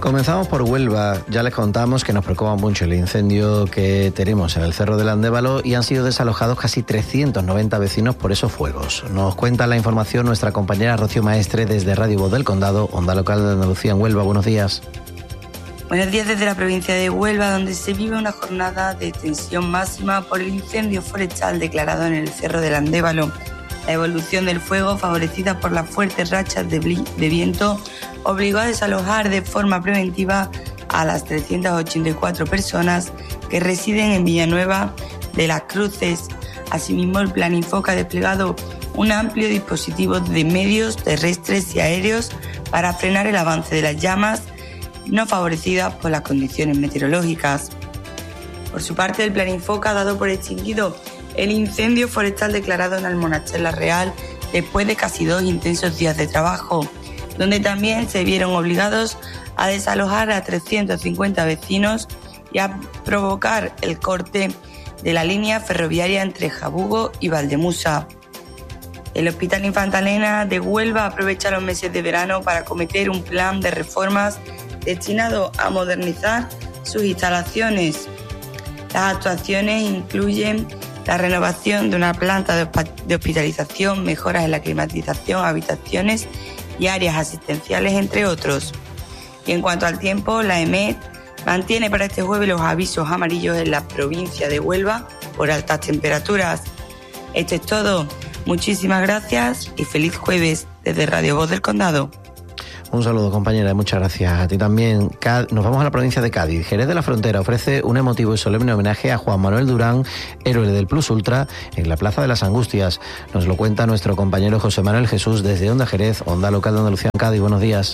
Comenzamos por Huelva. Ya les contamos que nos preocupa mucho el incendio que tenemos en el Cerro del Andévalo y han sido desalojados casi 390 vecinos por esos fuegos. Nos cuenta la información nuestra compañera Rocío Maestre desde Radio Voz del Condado, Onda Local de Andalucía en Huelva. Buenos días. Buenos días desde la provincia de Huelva, donde se vive una jornada de tensión máxima por el incendio forestal declarado en el Cerro del Andévalo. La evolución del fuego, favorecida por las fuertes rachas de viento, obligó a desalojar de forma preventiva a las 384 personas que residen en Villanueva de las Cruces. Asimismo, el Plan Infoca ha desplegado un amplio dispositivo de medios terrestres y aéreos para frenar el avance de las llamas no favorecidas por las condiciones meteorológicas. Por su parte, el Plan Infoca ha dado por extinguido el incendio forestal declarado en Almonachet La Real después de casi 2 intensos días de trabajo, donde también se vieron obligados a desalojar a 350 vecinos y a provocar el corte de la línea ferroviaria entre Jabugo y Valdemusa. El Hospital Infanta Elena de Huelva aprovecha los meses de verano para acometer un plan de reformas destinado a modernizar sus instalaciones. Las actuaciones incluyen la renovación de una planta de hospitalización, mejoras en la climatización, habitaciones y áreas asistenciales, entre otros. Y en cuanto al tiempo, la EMET mantiene para este jueves los avisos amarillos en la provincia de Huelva por altas temperaturas. Esto es todo. Muchísimas gracias y feliz jueves desde Radio Voz del Condado. Un saludo, compañera, muchas gracias a ti también. Nos vamos a la provincia de Cádiz. Jerez de la Frontera ofrece un emotivo y solemne homenaje a Juan Manuel Durán, héroe del Plus Ultra, en la Plaza de las Angustias. Nos lo cuenta nuestro compañero José Manuel Jesús desde Onda Jerez, Onda Local de Andalucía en Cádiz. Buenos días.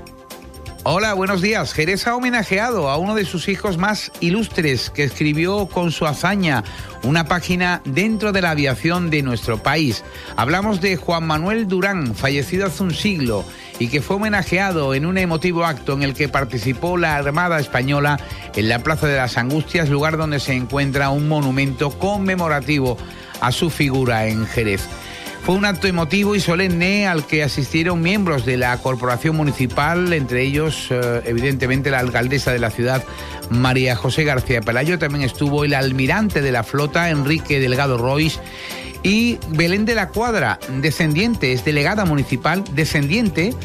Hola, buenos días. Jerez ha homenajeado a uno de sus hijos más ilustres, que escribió con su hazaña una página dentro de la aviación de nuestro país. Hablamos de Juan Manuel Durán, fallecido hace un siglo, y que fue homenajeado en un emotivo acto en el que participó la Armada Española en la Plaza de las Angustias, lugar donde se encuentra un monumento conmemorativo a su figura en Jerez. Fue un acto emotivo y solemne al que asistieron miembros de la corporación municipal, entre ellos, evidentemente, la alcaldesa de la ciudad, María José García Pelayo. También estuvo el almirante de la flota, Enrique Delgado Rois, y Belén de la Cuadra, descendiente, es delegada municipal, descendiente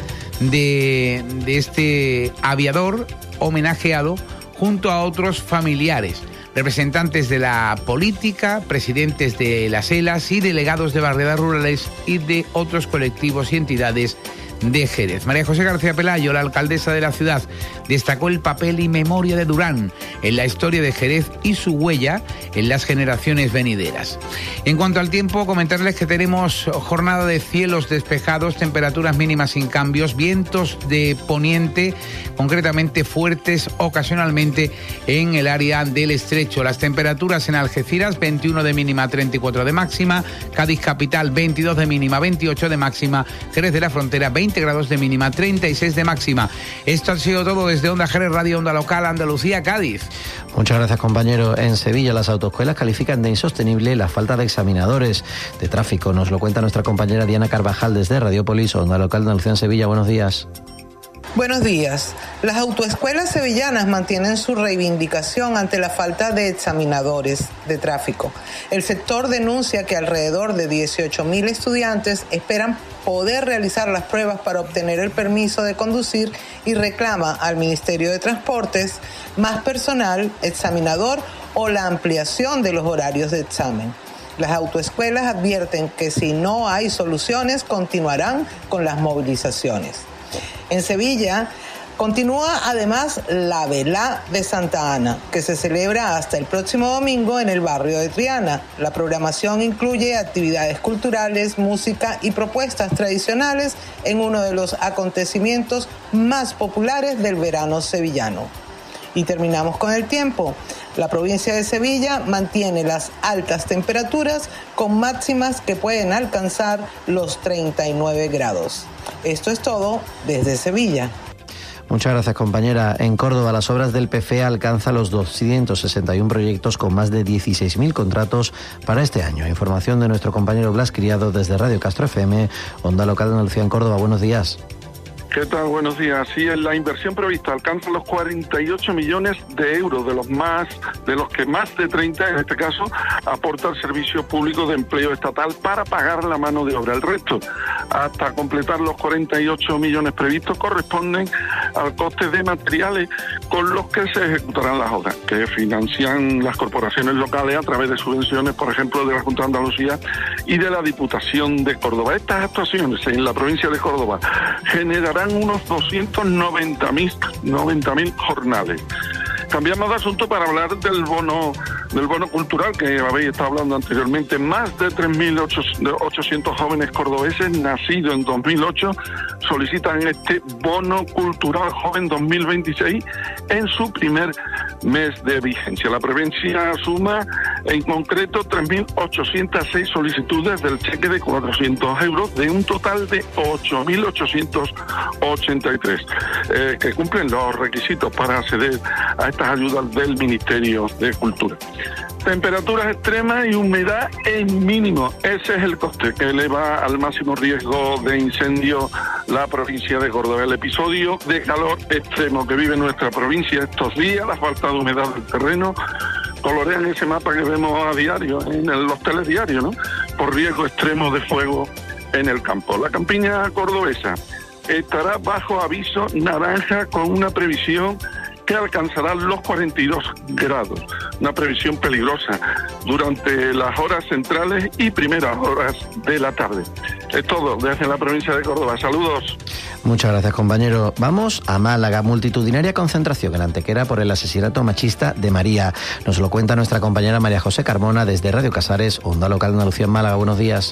de este aviador homenajeado, junto a otros familiares, representantes de la política, presidentes de las ELAs y delegados de barriadas rurales y de otros colectivos y entidades de Jerez. María José García Pelayo, la alcaldesa de la ciudad, destacó el papel y memoria de Durán en la historia de Jerez y su huella en las generaciones venideras. En cuanto al tiempo, comentarles que tenemos jornada de cielos despejados, temperaturas mínimas sin cambios, vientos de poniente, concretamente fuertes ocasionalmente en el área del Estrecho. Las temperaturas en Algeciras, 21 de mínima, 34 de máxima, Cádiz capital, 22 de mínima, 28 de máxima, Jerez de la Frontera, 20 grados de mínima, 36 de máxima. Esto ha sido todo desde Onda Jerez, Radio Onda Local, Andalucía, Cádiz. Muchas gracias, compañero. En Sevilla, las autoescuelas califican de insostenible la falta de examinadores de tráfico. Nos lo cuenta nuestra compañera Diana Carvajal desde Radiopolis, Onda Local de Andalucía en Sevilla. Buenos días. Buenos días. Las autoescuelas sevillanas mantienen su reivindicación ante la falta de examinadores de tráfico. El sector denuncia que alrededor de 18.000 estudiantes esperan poder realizar las pruebas para obtener el permiso de conducir y reclama al Ministerio de Transportes más personal, examinador o la ampliación de los horarios de examen. Las autoescuelas advierten que si no hay soluciones, continuarán con las movilizaciones. En Sevilla continúa además la Velá de Santa Ana, que se celebra hasta el próximo domingo en el barrio de Triana. La programación incluye actividades culturales, música y propuestas tradicionales en uno de los acontecimientos más populares del verano sevillano. Y terminamos con el tiempo. La provincia de Sevilla mantiene las altas temperaturas con máximas que pueden alcanzar los 39 grados. Esto es todo desde Sevilla. Muchas gracias, compañera. En Córdoba, las obras del PFE alcanzan los 261 proyectos con más de 16.000 contratos para este año. Información de nuestro compañero Blas Criado desde Radio Castro FM, Onda Local de Andalucía en Córdoba. Buenos días. ¿Qué tal? Buenos días. Sí, la inversión prevista alcanza los 48 millones de euros, de los que más de 30, en este caso, aporta el Servicio Público de Empleo Estatal para pagar la mano de obra. El resto, hasta completar los 48 millones previstos, corresponden al coste de materiales con los que se ejecutarán las obras, que financian las corporaciones locales a través de subvenciones, por ejemplo, de la Junta de Andalucía y de la Diputación de Córdoba. Estas actuaciones en la provincia de Córdoba generarán unos 290.000 jornales. Cambiamos de asunto para hablar del bono cultural que habéis estado hablando anteriormente. Más de 3.800 jóvenes cordobeses nacidos en 2008 solicitan este bono cultural joven 2026 en su primer mes de vigencia. La provincia suma en concreto 3.806 solicitudes del cheque de 400 euros de un total de 8.883 que cumplen los requisitos para acceder a estas ayudas del Ministerio de Cultura. Temperaturas extremas y humedad en mínimo. Ese es el coste que eleva al máximo riesgo de incendio la provincia de Córdoba. El episodio de calor extremo que vive nuestra provincia estos días, la falta de humedad del terreno, colorean ese mapa que vemos a diario en los telediarios, ¿no? Por riesgo extremo de fuego en el campo. La campiña cordobesa estará bajo aviso naranja con una previsión que alcanzará los 42 grados. Una previsión peligrosa durante las horas centrales y primeras horas de la tarde. Es todo desde la provincia de Córdoba. Saludos. Muchas gracias, compañero. Vamos a Málaga. Multitudinaria concentración en Antequera por el asesinato machista de María. Nos lo cuenta nuestra compañera María José Carmona desde Radio Casares, Onda Local de Andalucía en Málaga. Buenos días.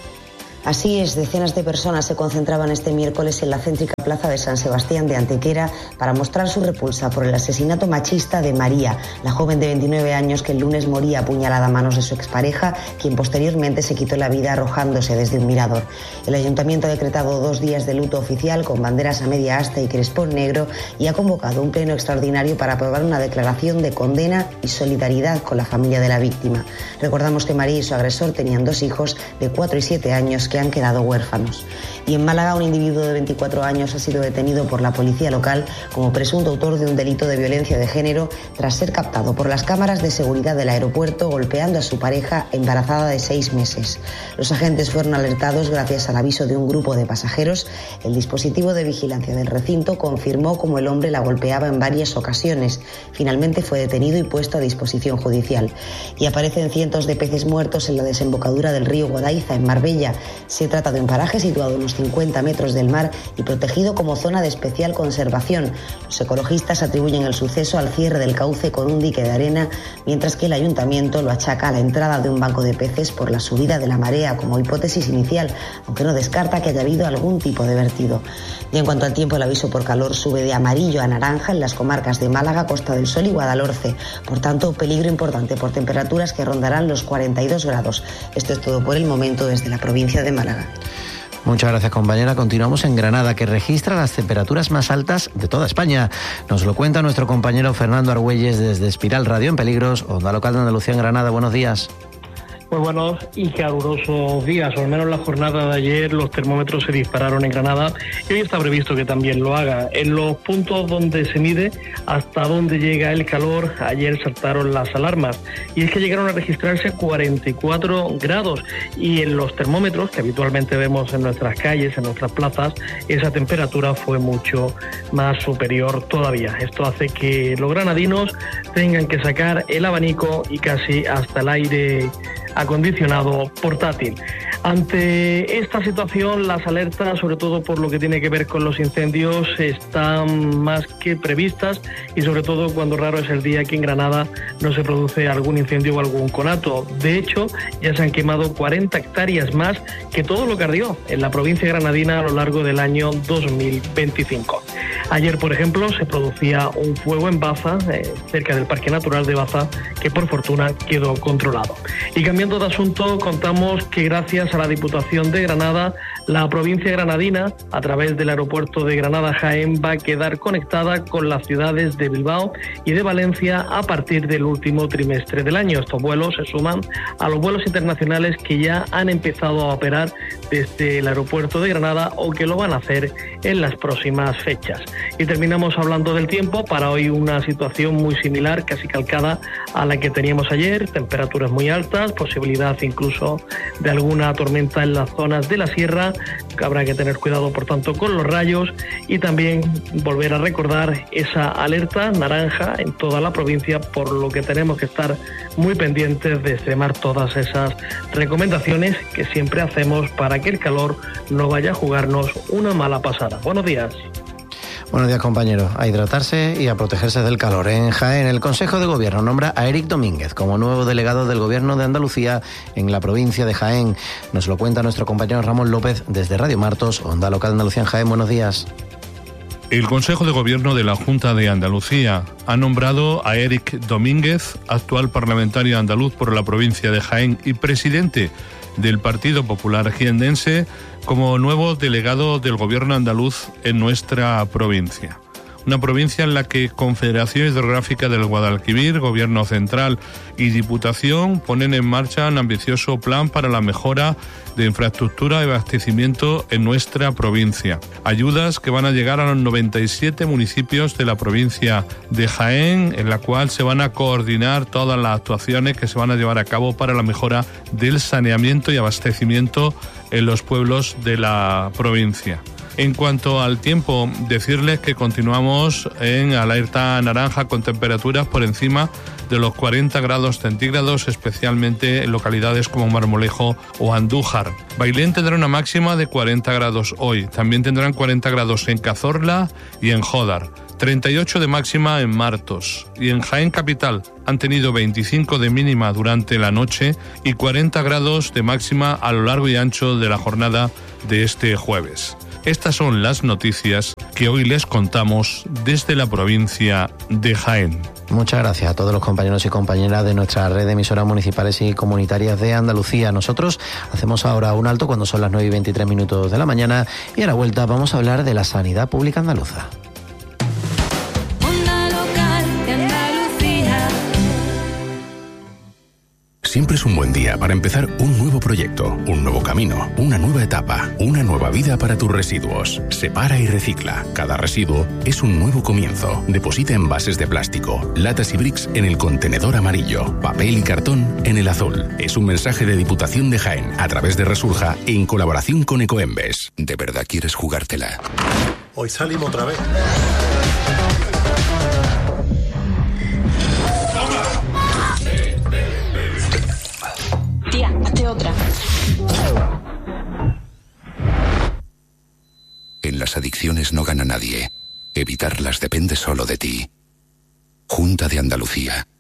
Así es, decenas de personas se concentraban este miércoles en la céntrica plaza de San Sebastián de Antequera para mostrar su repulsa por el asesinato machista de María, la joven de 29 años que el lunes moría apuñalada a manos de su expareja, quien posteriormente se quitó la vida arrojándose desde un mirador. El ayuntamiento ha decretado 2 días de luto oficial con banderas a media asta y crespón negro y ha convocado un pleno extraordinario para aprobar una declaración de condena y solidaridad con la familia de la víctima. Recordamos que María y su agresor tenían 2 hijos de 4 y 7 años que han quedado huérfanos. Y en Málaga, un individuo de 24 años ha sido detenido por la policía local como presunto autor de un delito de violencia de género tras ser captado por las cámaras de seguridad del aeropuerto golpeando a su pareja embarazada de 6 meses. Los agentes fueron alertados gracias al aviso de un grupo de pasajeros. El dispositivo de vigilancia del recinto confirmó cómo el hombre la golpeaba en varias ocasiones. Finalmente fue detenido y puesto a disposición judicial. Y aparecen cientos de peces muertos en la desembocadura del río Guadaiza, en Marbella. Se trata de un paraje situado a unos 50 metros del mar y protegido como zona de especial conservación. Los ecologistas atribuyen el suceso al cierre del cauce con un dique de arena, mientras que el ayuntamiento lo achaca a la entrada de un banco de peces por la subida de la marea como hipótesis inicial, aunque no descarta que haya habido algún tipo de vertido. Y en cuanto al tiempo, el aviso por calor sube de amarillo a naranja en las comarcas de Málaga, Costa del Sol y Guadalhorce. Por tanto, peligro importante por temperaturas que rondarán los 42 grados. Esto es todo por el momento desde la provincia de Málaga. Muchas gracias, compañera. Continuamos en Granada, que registra las temperaturas más altas de toda España. Nos lo cuenta nuestro compañero Fernando Argüelles desde Espiral Radio en Peligros, Onda Local de Andalucía en Granada. Buenos días. Muy buenos y calurosos días, o al menos la jornada de ayer los termómetros se dispararon en Granada y hoy está previsto que también lo haga. En los puntos donde se mide hasta dónde llega el calor, ayer saltaron las alarmas y es que llegaron a registrarse 44 grados y en los termómetros que habitualmente vemos en nuestras calles, en nuestras plazas, esa temperatura fue mucho más superior todavía. Esto hace que los granadinos tengan que sacar el abanico y casi hasta el aire acondicionado portátil. Ante esta situación, las alertas, sobre todo por lo que tiene que ver con los incendios, están más que previstas y sobre todo cuando raro es el día que en Granada no se produce algún incendio o algún conato. De hecho, ya se han quemado 40 hectáreas más que todo lo que ardió en la provincia granadina a lo largo del año 2025. Ayer, por ejemplo, se producía un fuego en Baza, cerca del Parque Natural de Baza, que por fortuna quedó controlado. Y cambiando de asunto, contamos que gracias a la Diputación de Granada, La provincia granadina, a través del aeropuerto de Granada-Jaén, va a quedar conectada con las ciudades de Bilbao y de Valencia a partir del último trimestre del año. Estos vuelos se suman a los vuelos internacionales que ya han empezado a operar desde el aeropuerto de Granada o que lo van a hacer en las próximas fechas. Y terminamos hablando del tiempo. Para hoy una situación muy similar, casi calcada a la que teníamos ayer, temperaturas muy altas, posibilidad incluso de alguna tormenta en las zonas de la sierra. Habrá que tener cuidado, por tanto, con los rayos y también volver a recordar esa alerta naranja en toda la provincia, por lo que tenemos que estar muy pendientes de extremar todas esas recomendaciones que siempre hacemos para que el calor no vaya a jugarnos una mala pasada. Buenos días. Buenos días, compañeros. A hidratarse y a protegerse del calor. En Jaén, el Consejo de Gobierno nombra a Eric Domínguez como nuevo delegado del Gobierno de Andalucía en la provincia de Jaén. Nos lo cuenta nuestro compañero Ramón López desde Radio Martos, Onda Local Andalucía en Jaén. Buenos días. El Consejo de Gobierno de la Junta de Andalucía ha nombrado a Eric Domínguez, actual parlamentario andaluz por la provincia de Jaén y presidente del Partido Popular Jienense, como nuevo delegado del Gobierno andaluz en nuestra provincia. Una provincia en la que Confederación Hidrográfica del Guadalquivir, Gobierno Central y Diputación ponen en marcha un ambicioso plan para la mejora de infraestructura y abastecimiento en nuestra provincia. Ayudas que van a llegar a los 97 municipios de la provincia de Jaén, en la cual se van a coordinar todas las actuaciones que se van a llevar a cabo para la mejora del saneamiento y abastecimiento en los pueblos de la provincia. En cuanto al tiempo, decirles que continuamos en alerta naranja con temperaturas por encima de los 40 grados centígrados, especialmente en localidades como Marmolejo o Andújar. Bailén tendrá una máxima de 40 grados hoy. También tendrán 40 grados en Cazorla y en Jódar. 38 de máxima en Martos. Y en Jaén Capital han tenido 25 de mínima durante la noche y 40 grados de máxima a lo largo y ancho de la jornada de este jueves. Estas son las noticias que hoy les contamos desde la provincia de Jaén. Muchas gracias a todos los compañeros y compañeras de nuestra red de emisoras municipales y comunitarias de Andalucía. Nosotros hacemos ahora un alto cuando son las 9:23 de la mañana y a la vuelta vamos a hablar de la sanidad pública andaluza. Siempre es un buen día para empezar un nuevo proyecto, un nuevo camino, una nueva etapa, una nueva vida para tus residuos. Separa y recicla. Cada residuo es un nuevo comienzo. Deposita envases de plástico, latas y bricks en el contenedor amarillo, papel y cartón en el azul. Es un mensaje de Diputación de Jaén a través de Resurja en colaboración con Ecoembes. ¿De verdad quieres jugártela? Hoy salimos otra vez. Tía, hazte otra. En las adicciones no gana nadie. Evitarlas depende solo de ti. Junta de Andalucía.